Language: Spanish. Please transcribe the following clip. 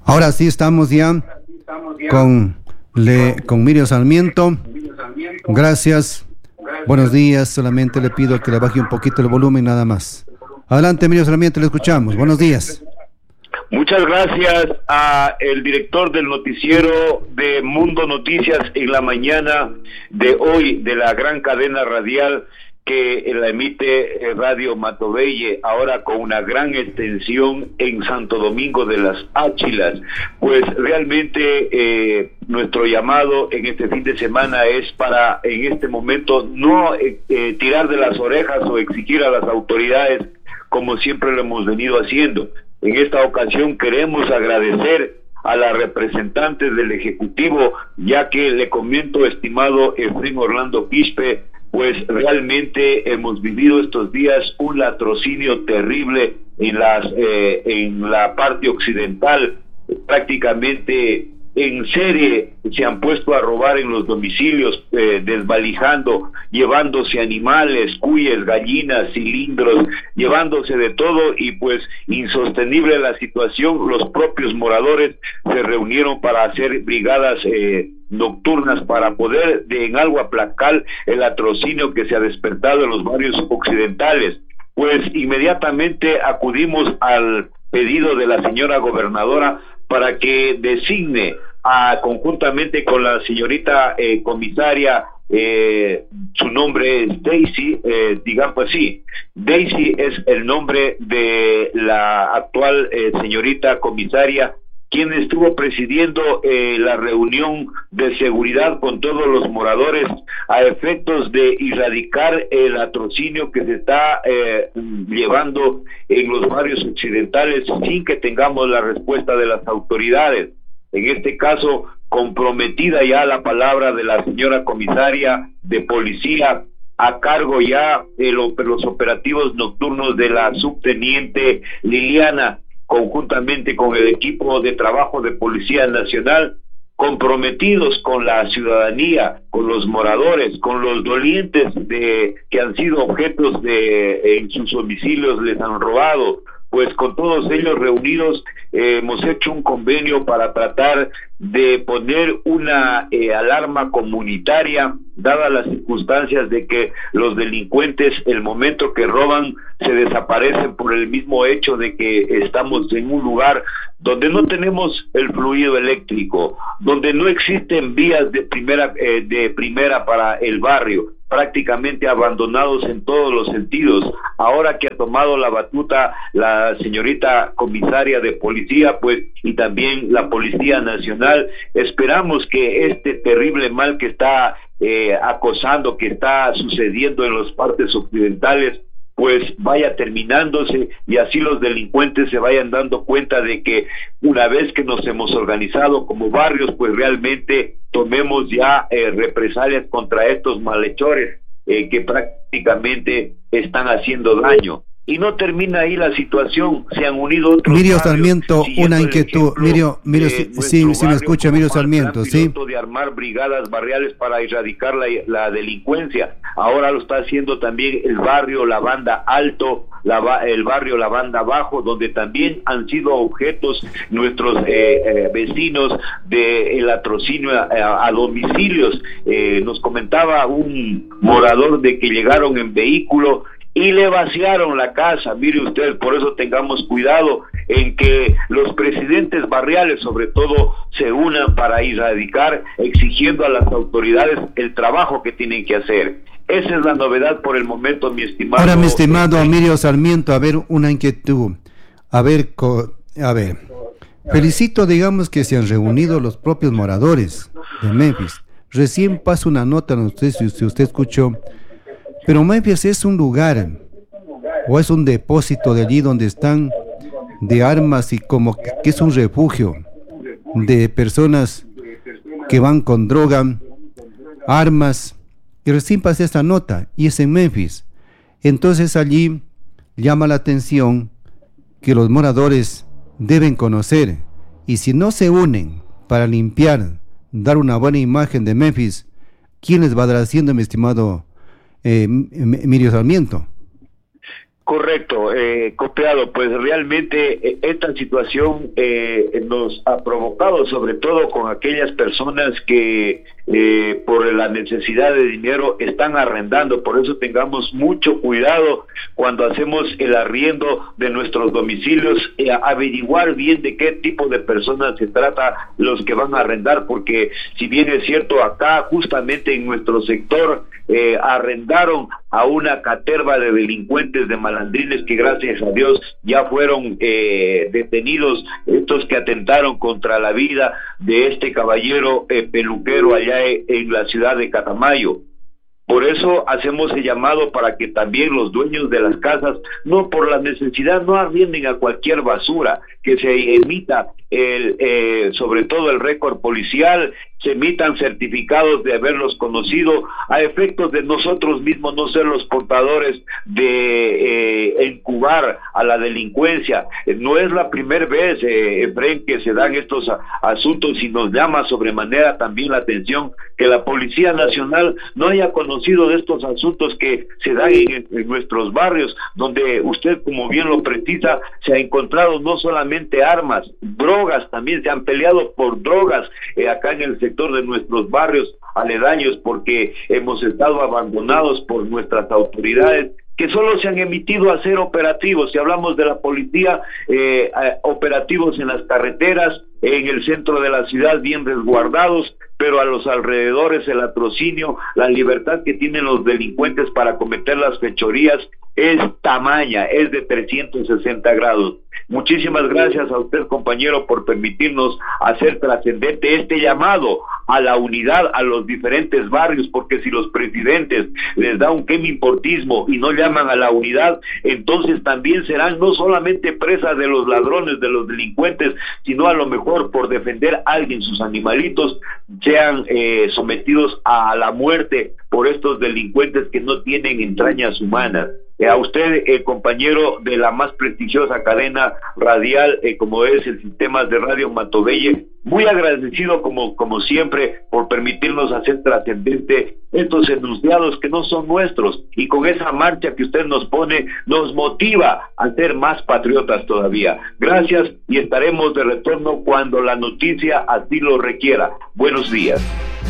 Ahora sí estamos ya con Miriam Sarmiento. Gracias. Buenos días. Solamente le pido que le baje un poquito el volumen, nada más. Adelante, Miriam Sarmiento, le escuchamos. Buenos días. Muchas gracias a el director del noticiero de Mundo Noticias en la mañana de hoy, de la gran cadena radial que la emite Radio Matobelle, ahora con una gran extensión en Santo Domingo de las Áchilas. Pues realmente nuestro llamado en este fin de semana es para, en este momento, no tirar de las orejas o exigir a las autoridades como siempre lo hemos venido haciendo. En esta ocasión queremos agradecer a las representantes del Ejecutivo, ya que le comento, estimado Efraín Orlando Quispe, pues realmente hemos vivido estos días un latrocinio terrible en la parte occidental. Prácticamente en serie se han puesto a robar en los domicilios, desvalijando, llevándose animales, cuyes, gallinas, cilindros, llevándose de todo, y pues insostenible la situación. Los propios moradores se reunieron para hacer brigadas nocturnas para poder en algo aplacar el latrocinio que se ha despertado en los barrios occidentales. Pues inmediatamente acudimos al pedido de la señora gobernadora para que designe conjuntamente con la señorita comisaria, su nombre es Daisy, digamos así, Daisy es el nombre de la actual señorita comisaria, quien estuvo presidiendo la reunión de seguridad con todos los moradores a efectos de erradicar el latrocinio que se está llevando en los barrios occidentales sin que tengamos la respuesta de las autoridades. En este caso, comprometida ya la palabra de la señora comisaria de policía, a cargo ya de los operativos nocturnos de la subteniente Liliana, conjuntamente con el equipo de trabajo de Policía Nacional, comprometidos con la ciudadanía, con los moradores, con los dolientes que han sido objetos en sus domicilios, les han robado. Pues con todos ellos reunidos hemos hecho un convenio para tratar de poner una alarma comunitaria, dadas las circunstancias de que los delincuentes, el momento que roban, se desaparecen por el mismo hecho de que estamos en un lugar donde no tenemos el fluido eléctrico, donde no existen vías de primera para el barrio, prácticamente abandonados en todos los sentidos. Ahora que ha tomado la batuta la señorita comisaria de policía, pues, y también la Policía Nacional, esperamos que este terrible mal que está acosando, que está sucediendo en las partes occidentales, pues vaya terminándose, y así los delincuentes se vayan dando cuenta de que una vez que nos hemos organizado como barrios, pues realmente tomemos ya represalias contra estos malhechores que prácticamente están haciendo daño. Y no termina ahí la situación, se han unido otros. Miriam Sarmiento, una inquietud. Miriam, sí, me escucha, Miriam Sarmiento, sí. De armar brigadas barriales para erradicar la delincuencia. Ahora lo está haciendo también el barrio La Banda Alto, el barrio La Banda Bajo, donde también han sido objetos nuestros vecinos del latrocinio a domicilios. Nos comentaba un morador de que llegaron en vehículo y le vaciaron la casa. Mire usted, por eso tengamos cuidado en que los presidentes barriales, sobre todo, se unan para erradicar, exigiendo a las autoridades el trabajo que tienen que hacer. Esa es la novedad por el momento, mi estimado. Ahora, mi estimado Miriam Sarmiento, a ver, una inquietud. A ver, felicito, digamos, que se han reunido los propios moradores de Memphis. Recién pasa una nota, no sé si usted escuchó, pero Memphis es un lugar, o es un depósito de allí donde están de armas, y como que es un refugio de personas que van con droga, armas, y recién pasé esta nota, y es en Memphis. Entonces allí llama la atención que los moradores deben conocer, y si no se unen para limpiar, dar una buena imagen de Memphis, ¿quién les va a dar haciendo, mi estimado Miriam Sarmiento? Correcto, copiado, pues realmente esta situación nos ha provocado, sobre todo con aquellas personas que por la necesidad de dinero están arrendando. Por eso tengamos mucho cuidado cuando hacemos el arriendo de nuestros domicilios, averiguar bien de qué tipo de personas se trata los que van a arrendar, porque si bien es cierto, acá justamente en nuestro sector arrendaron a una caterva de delincuentes, de malandrines, que gracias a Dios ya fueron detenidos, estos que atentaron contra la vida de este caballero peluquero allá en la ciudad de Catamayo. Por eso hacemos el llamado para que también los dueños de las casas, no por la necesidad, no arrienden a cualquier basura, que se emita sobre todo el récord policial, se emitan certificados de haberlos conocido, a efectos de nosotros mismos no ser los portadores de encubar a la delincuencia. No es la primera vez, Efraín, que se dan estos asuntos, y nos llama sobremanera también la atención que la Policía Nacional no haya conocido de estos asuntos que se dan en nuestros barrios, donde usted, como bien lo precisa, se ha encontrado no solamente armas, drogas, también se han peleado por drogas acá en el sector de nuestros barrios aledaños, porque hemos estado abandonados por nuestras autoridades, que solo se han emitido a hacer operativos. Si hablamos de la policía, operativos en las carreteras, en el centro de la ciudad bien resguardados, pero a los alrededores el latrocinio, la libertad que tienen los delincuentes para cometer las fechorías es tamaña, es de 360 grados. Muchísimas gracias a usted, compañero, por permitirnos hacer trascendente este llamado a la unidad, a los diferentes barrios, porque si los presidentes les da un quemiportismo y no llaman a la unidad, entonces también serán no solamente presas de los ladrones, de los delincuentes, sino a lo mejor por defender a alguien, sus animalitos, sean sometidos a la muerte por estos delincuentes que no tienen entrañas humanas. A usted, compañero de la más prestigiosa cadena radial, como es el Sistema de Radio Matobelle, muy agradecido como siempre por permitirnos hacer trascendente estos enunciados que no son nuestros, y con esa marcha que usted nos pone nos motiva a ser más patriotas todavía. Gracias, y estaremos de retorno cuando la noticia así lo requiera. Buenos días.